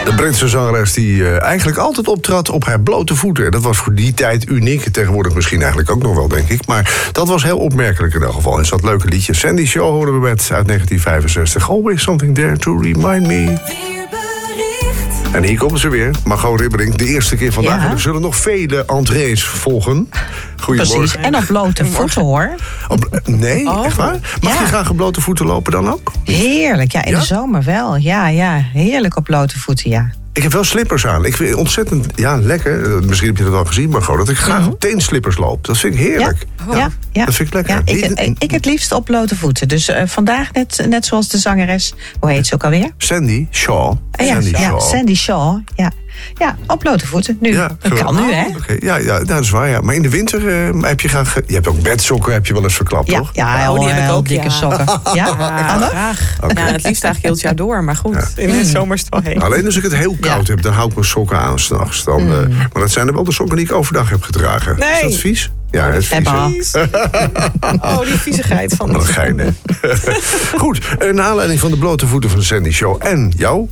De Britse zangeres die eigenlijk altijd optrad op haar blote voeten. Dat was voor die tijd uniek. Tegenwoordig misschien eigenlijk ook nog wel, denk ik. Maar dat was heel opmerkelijk in elk geval. En ze had leuke liedjes. Sandy Shaw hoorden we met uit 1965. Always something there to remind me. En hier komen ze weer. Margot Ribberink, de eerste keer vandaag. Ja. Er zullen nog vele entrees volgen. Goedemorgen. Precies, en op blote voeten, hoor. Nee, echt waar? Mag je graag op blote voeten lopen dan ook? Heerlijk, ja, in de zomer wel. Ja, heerlijk op blote voeten, ja. Ik heb wel slippers aan. Ik vind ontzettend lekker. Misschien heb je dat al gezien, Margot. Dat ik graag op teenslippers loop. Dat vind ik heerlijk. Ja. Dat vind ik lekker. Ja, ik het liefst op blote voeten. Dus vandaag net zoals de zangeres. Hoe heet ze ook alweer? Sandy Shaw. Sandy Shaw. Ja, op blote voeten. Nu. Ja, dat kan nu, hè? Okay. Ja, dat is waar. Ja. Maar in de winter heb je graag... Je hebt ook bedsokken, heb je wel eens verklapt, toch? Ja, die heb ik ook. Dikke sokken. Ja, graag. Okay. Ja, het liefst eigenlijk heel het jaar door. Maar goed, in de zomer is het wel heen. Alleen als ik het heel koud heb, dan hou ik mijn sokken aan 's nachts. Maar dat zijn er wel de sokken die ik overdag heb gedragen. Nee. Is dat vies? Ja, dat is vies. Die viezigheid van dat gein, hè? Goed, naar aanleiding van de blote voeten van de Sandy Shaw en jou.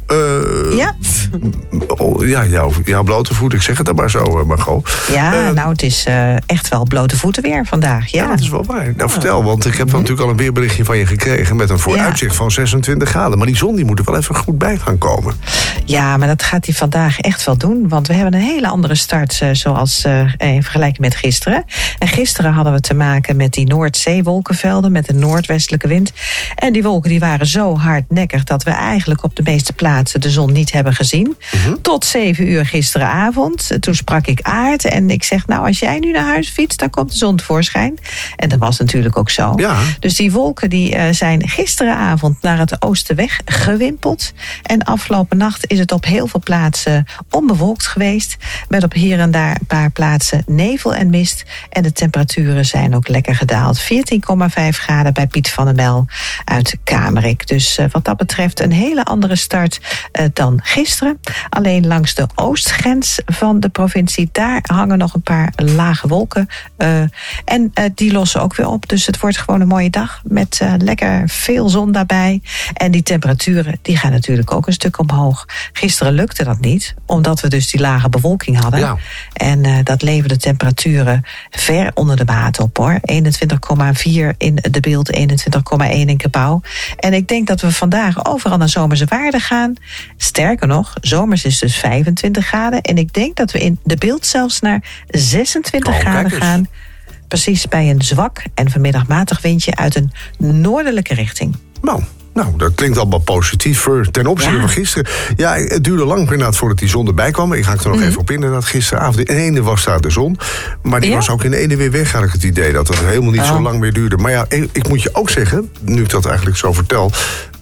Jouw blote voeten. Ik zeg het dan maar zo, Margot. Ja, het is echt wel blote voeten weer vandaag. Ja, dat is wel waar. Nou, vertel, want ik heb natuurlijk al een weerberichtje van je gekregen met een vooruitzicht van 26 graden. Maar die zon die moet er wel even goed bij gaan komen. Ja, maar dat gaat hij vandaag echt wel doen. Want we hebben een hele andere start zoals in vergelijking met gisteren. En gisteren hadden we te maken met die Noordzeewolkenvelden met een noordwestelijke wind. En die wolken die waren zo hardnekkig dat we eigenlijk op de meeste plaatsen de zon niet hebben gezien. Tot 7 uur gisteravond. Toen sprak ik Aard en ik zeg, als jij nu naar huis fietst, dan komt de zon tevoorschijn. En dat was natuurlijk ook zo. Ja. Dus die wolken die zijn gisteravond naar het oosten weggewimpeld. En afgelopen nacht is het op heel veel plaatsen onbewolkt geweest. Met op hier en daar een paar plaatsen nevel en mist. En de temperaturen zijn ook lekker gedaald. 14,5 graden bij Piet van der Mel uit Kamerik. Dus wat dat betreft een hele andere start dan gisteren. Alleen langs de oostgrens van de provincie, daar hangen nog een paar lage wolken. En die lossen ook weer op. Dus het wordt gewoon een mooie dag met lekker veel zon daarbij. En die temperaturen die gaan natuurlijk ook een stuk omhoog. Gisteren lukte dat niet, omdat we dus die lage bewolking hadden. Ja. En dat leverde temperaturen ver onder de maat op, hoor. 21,4 in De Bilt, 21,1 in Cabauw. En ik denk dat we vandaag overal naar zomerse waarden gaan. Sterker nog, zomers is dus 25 graden. En ik denk dat we in De Bilt zelfs naar 26 graden gaan. Precies bij een zwak en vanmiddag matig windje uit een noordelijke richting. Nou, dat klinkt allemaal positief ten opzichte van gisteren. Ja, het duurde lang inderdaad voordat die zon erbij kwam. Ik haak er nog even op in, inderdaad, gisteravond. In de ene was daar de zon, maar die was ook in de ene weer weg, had ik het idee. Dat het helemaal niet zo lang meer duurde. Maar ja, ik moet je ook zeggen, nu ik dat eigenlijk zo vertel,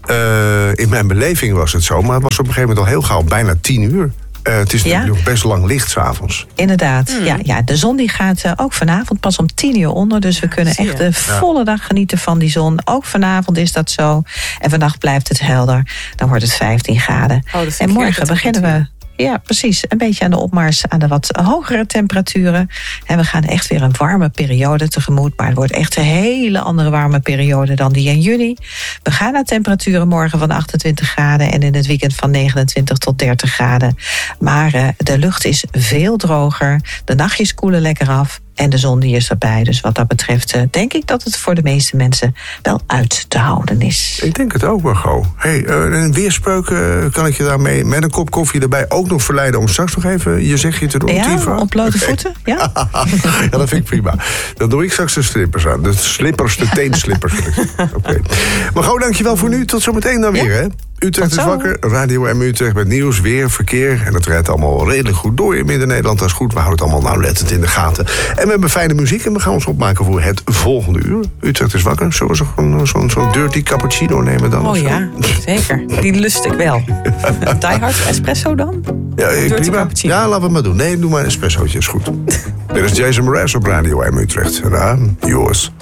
in mijn beleving was het zo, maar het was op een gegeven moment al heel gauw, bijna 10 uur. Het is natuurlijk nog best lang licht 's avonds. Inderdaad. Ja, de zon die gaat ook vanavond pas om 10 uur onder. Dus we kunnen echt de volle dag genieten van die zon. Ook vanavond is dat zo. En vannacht blijft het helder. Dan wordt het 15 graden. En morgen beginnen we... Ja, precies. Een beetje aan de opmars aan de wat hogere temperaturen. En we gaan echt weer een warme periode tegemoet. Maar het wordt echt een hele andere warme periode dan die in juni. We gaan naar temperaturen morgen van 28 graden... en in het weekend van 29 tot 30 graden. Maar de lucht is veel droger. De nachtjes koelen lekker af. En de zon die is erbij. Dus wat dat betreft denk ik dat het voor de meeste mensen wel uit te houden is. Ik denk het ook, Margot. Een weerspreuk kan ik je daarmee met een kop koffie erbij ook nog verleiden om straks nog even je zegje te doen. Ja, op blote voeten? Ja. Ja, dat vind ik prima. Dan doe ik straks de slippers aan. De teenslippers. Okay. Margot, dankjewel voor nu. Tot zometeen dan weer, hè? Utrecht is wakker, Radio M Utrecht met nieuws, weer, verkeer. En dat rijdt allemaal redelijk goed door in Midden-Nederland. Dat is goed, we houden het allemaal nauwlettend in de gaten. En we hebben fijne muziek en we gaan ons opmaken voor het volgende uur. Utrecht is wakker, zullen we zo'n dirty cappuccino nemen dan? Oh ja, zeker. Die lust ik wel. Die Hard espresso dan? Ja, prima. Ja, laten we het maar doen. Nee, doe maar een espressootje, is goed. Dit is Jason Mraz op Radio M Utrecht. En yours.